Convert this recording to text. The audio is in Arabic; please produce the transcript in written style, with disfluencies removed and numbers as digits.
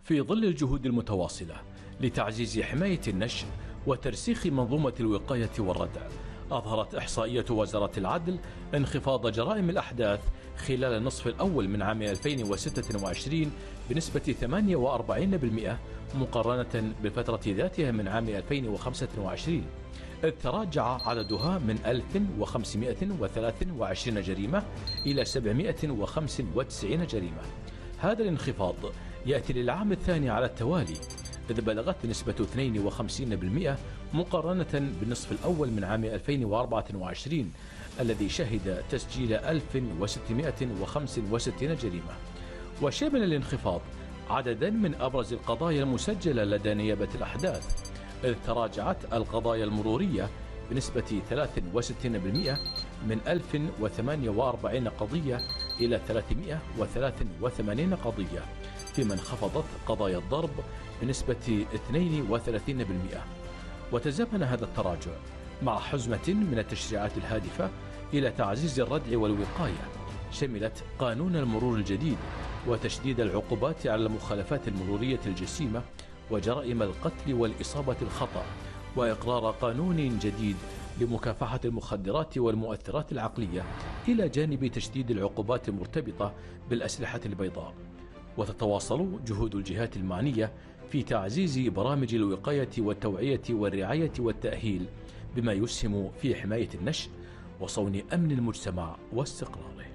في ظل الجهود المتواصلة لتعزيز حماية النشء وترسيخ منظومة الوقاية والردع، أظهرت إحصائية وزارة العدل انخفاض جرائم الأحداث خلال النصف الأول من عام 2026 بنسبة 48% مقارنة بالفترة ذاتها من عام 2025، إذ تراجع عددها من 1523 جريمة إلى 795 جريمة. هذا الانخفاض يأتي للعام الثاني على التوالي، إذ بلغت نسبة 52% مقارنة بالنصف الأول من عام 2024 الذي شهد تسجيل 1665 جريمة. وشمل الانخفاض عددا من أبرز القضايا المسجلة لدى نيابة الأحداث، إذ تراجعت القضايا المرورية بنسبة 63% من 1048 قضية إلى 383 قضية، فيما انخفضت قضايا الضرب بنسبة 32%. وتزامن هذا التراجع مع حزمة من التشريعات الهادفة إلى تعزيز الردع والوقاية، شملت قانون المرور الجديد وتشديد العقوبات على المخالفات المرورية الجسيمة وجرائم القتل والإصابة الخطأ، وإقرار قانون جديد لمكافحة المخدرات والمؤثرات العقلية، إلى جانب تشديد العقوبات المرتبطة بالأسلحة البيضاء. وتتواصل جهود الجهات المعنية في تعزيز برامج الوقاية والتوعية والرعاية والتأهيل، بما يسهم في حماية النشء وصون أمن المجتمع واستقراره.